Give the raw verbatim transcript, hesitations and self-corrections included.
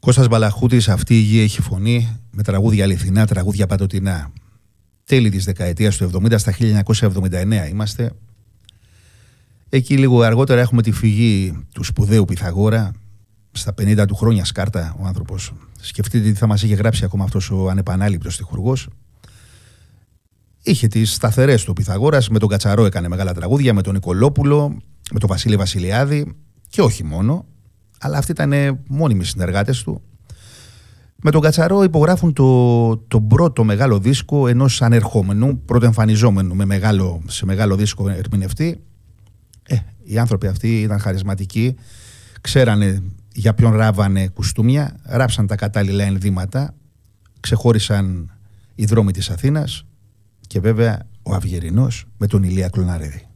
Κώστας Μπαλαχούτης, αυτή η γη έχει φωνή, με τραγούδια αληθινά, τραγούδια παντοτινά. Τέλη της δεκαετίας του εβδομήντα, στα χίλια εννιακόσια εβδομήντα εννέα είμαστε. Εκεί λίγο αργότερα έχουμε τη φυγή του σπουδαίου Πυθαγόρα, στα πενήντα του χρόνια σκάρτα ο άνθρωπος. Σκεφτείτε τι θα μας είχε γράψει ακόμα αυτός ο ανεπανάληπτος τυχουργός. Είχε τις σταθερές του Πυθαγόρας, με τον Κατσαρό έκανε μεγάλα τραγούδια, με τον Νικολόπουλο, με τον Βασίλη Βασιλιάδη και όχι μόνο, αλλά αυτοί ήταν μόνιμοι συνεργάτες του. Με τον Κατσαρό υπογράφουν το, το πρώτο μεγάλο δίσκο ενός ανερχόμενου, πρώτο εμφανιζόμενου με μεγάλο, σε μεγάλο δίσκο ερμηνευτή. Ε, οι άνθρωποι αυτοί ήταν χαρισματικοί, ξέρανε για ποιον ράβανε κουστούμια, ράψαν τα κατάλληλα ενδύματα, ξεχώρισαν οι δρόμοι της Αθήνας και βέβαια ο Αυγερινός με τον Ηλία Κλωναρίδη.